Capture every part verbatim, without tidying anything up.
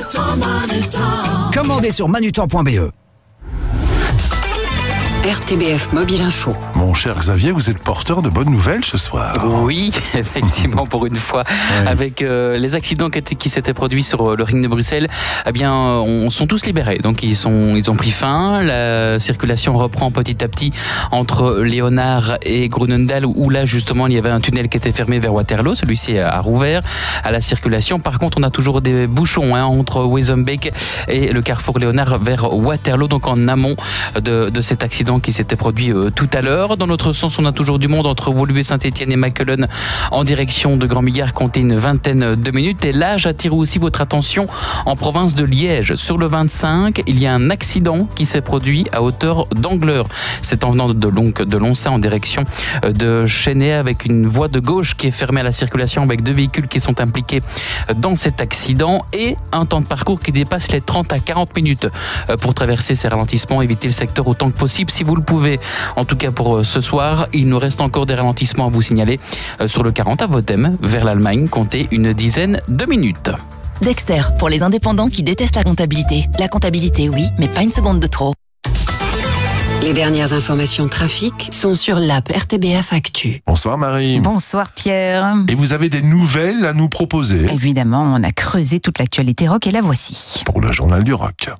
Commandez sur manutan point b e. R T B F Mobile Info. Mon cher Xavier, vous êtes porteur de bonnes nouvelles ce soir. Oui, effectivement, pour une fois, ouais. Avec euh, les accidents qui, qui s'étaient produits sur le ring de Bruxelles, eh bien, on sont tous libérés. Donc, ils sont, ils ont pris fin. La circulation reprend petit à petit entre Léonard et Groenendael, où là, justement, il y avait un tunnel qui était fermé vers Waterloo. Celui-ci a rouvert à la circulation. Par contre, on a toujours des bouchons hein, entre Wezenbeek et le carrefour Léonard vers Waterloo, donc en amont de, de cet accident qui s'était produit euh, tout à l'heure. Dans l'autre sens, on a toujours du monde entre Woluwe, Saint-Etienne et Mackelen en direction de Grand-Bigard, comptez une vingtaine de minutes. Et là, j'attire aussi votre attention en province de Liège. Sur le vingt-cinq, il y a un accident qui s'est produit à hauteur d'Angleur. C'est en venant de, Long, de Lonça en direction de Chênay, avec une voie de gauche qui est fermée à la circulation avec deux véhicules qui sont impliqués dans cet accident et un temps de parcours qui dépasse les trente à quarante minutes pour traverser ces ralentissements, éviter le secteur autant que possible. Si vous le pouvez, en tout cas pour ce soir, il nous reste encore des ralentissements à vous signaler sur le quarante à Votem, vers l'Allemagne, comptez une dizaine de minutes. Dexter, pour les indépendants qui détestent la comptabilité. La comptabilité, oui, mais pas une seconde de trop. Les dernières informations trafic sont sur l'app R T B F Actu. Bonsoir Marie. Bonsoir Pierre. Et vous avez des nouvelles à nous proposer? Évidemment, on a creusé toute l'actualité rock et la voici. Pour le journal du rock.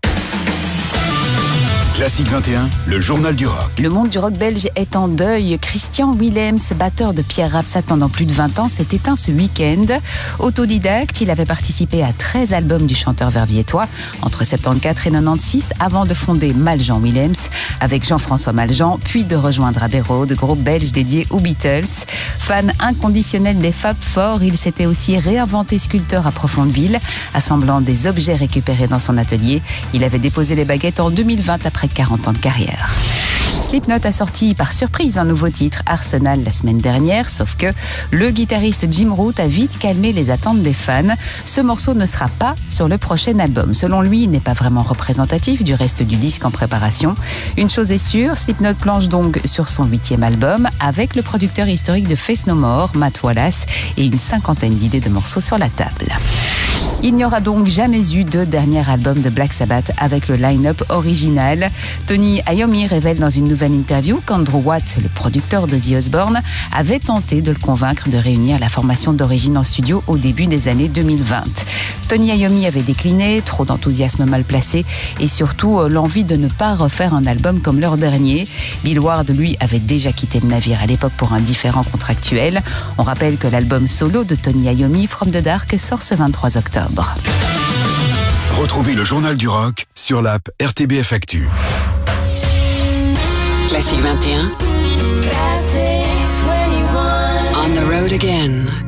Classique vingt et un, le journal du rock. Le monde du rock belge est en deuil. Christian Willems, batteur de Pierre Rapsat pendant plus de vingt ans, s'est éteint ce week-end. Autodidacte, il avait participé à treize albums du chanteur verviétois entre soixante-quatorze et quatre-vingt-seize avant de fonder Maljean Willems avec Jean-François Maljean, puis de rejoindre Abbey Road, groupe belge dédié aux Beatles. Fan inconditionnel des Fab Four, il s'était aussi réinventé sculpteur à Profondeville, assemblant des objets récupérés dans son atelier. Il avait déposé les baguettes en deux mille vingt après quarante ans de carrière. Slipknot a sorti par surprise un nouveau titre, Arsenal, la semaine dernière, sauf que le guitariste Jim Root a vite calmé les attentes des fans. Ce morceau ne sera pas sur le prochain album. Selon lui, il n'est pas vraiment représentatif du reste du disque en préparation. Une chose est sûre, Slipknot planche donc sur son huitième album avec le producteur historique de Faith No More, Matt Wallace, et une cinquantaine d'idées de morceaux sur la table. Il n'y aura donc jamais eu de dernier album de Black Sabbath avec le line-up original. Tony Iommi révèle dans une nouvelle interview qu'Andrew Watt, le producteur d'Ozzy Osbourne, avait tenté de le convaincre de réunir la formation d'origine en studio au début des années deux mille vingt. Tony Iommi avait décliné, trop d'enthousiasme mal placé et surtout l'envie de ne pas refaire un album comme leur dernier. Bill Ward, lui, avait déjà quitté le navire à l'époque pour un différend contractuel. On rappelle que l'album solo de Tony Iommi, From the Dark, sort ce vingt-trois octobre. Retrouvez le journal du rock sur l'app R T B F Actu. Classique vingt et un. Classic vingt et un. On the road again.